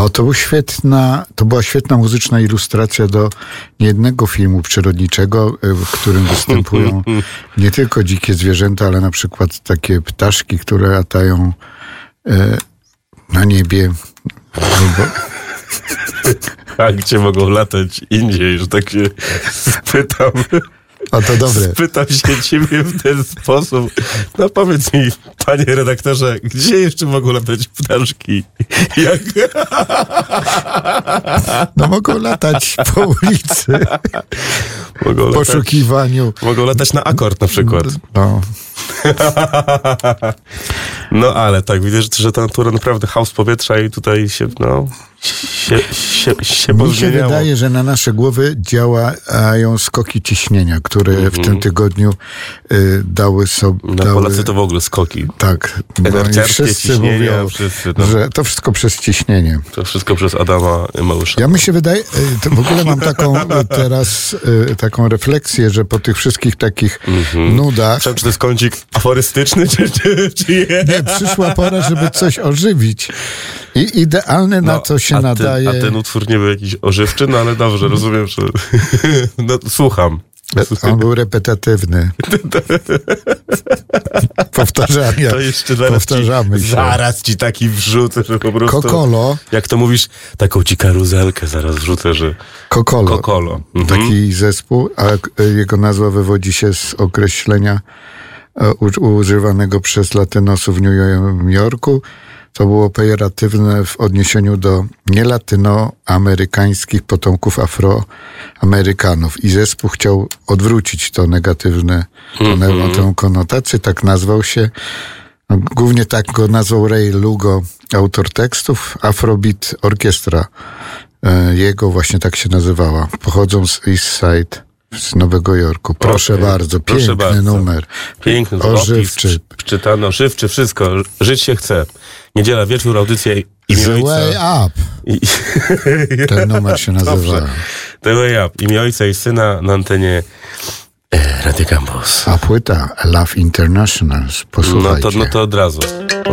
O, to była świetna muzyczna ilustracja do niejednego filmu przyrodniczego, w którym występują nie tylko dzikie zwierzęta, ale na przykład takie ptaszki, które latają na niebie. A gdzie mogą latać indziej, że tak się spytam. O, to dobre. Spytam się ciebie w ten sposób. No powiedz mi, panie redaktorze, gdzie jeszcze mogą latać ptaszki? Jak... No mogą latać po ulicy. Mogą w poszukiwaniu. Mogą latać na akord na przykład. No. No ale tak, widzę, że ta natura naprawdę chaos powietrza i tutaj się, się Mi się wydaje, że na nasze głowy działają skoki ciśnienia, które w tym tygodniu dały sobie... Na Polacy to w ogóle skoki. Tak. Wszyscy mówią, że to wszystko przez ciśnienie. To wszystko przez Adama Małysza. Ja mi się wydaje, w ogóle mam teraz taką refleksję, że po tych wszystkich takich nudach... Czy to jest kącik aforystyczny, czy nie, przyszła pora, żeby coś ożywić. I idealne na to się nadaje... A ten utwór nie był jakiś ożywczy, no ale dobrze, rozumiem, że... No, słucham. On był repetatywny. Powtarzamy. To jeszcze zaraz ci taki wrzucę, że po prostu... Kokolo. Jak to mówisz, taką ci karuzelkę zaraz wrzucę, że... Kokolo. Taki zespół, a jego nazwa wywodzi się z określenia używanego przez latynosów w Nowym Jorku. To było pejoratywne w odniesieniu do nielatynoamerykańskich potomków Afroamerykanów. I zespół chciał odwrócić to negatywne, tę konotację. Tak nazwał się. Głównie tak go nazwał Ray Lugo, autor tekstów. Afrobeat Orkiestra jego właśnie tak się nazywała. Pochodzą z East Side, z Nowego Jorku. Proszę bardzo, piękny numer. Piękny, ożywczy. Czytany, ożywczy, wszystko. Żyć się chce. Niedziela, wieczór, audycja imię ojca. The Way Up. Ten numer się nazywa. The Way Up. Imię ojca i syna na antenie Radio Campus. A płyta Love International. Posłuchajcie. No to od razu.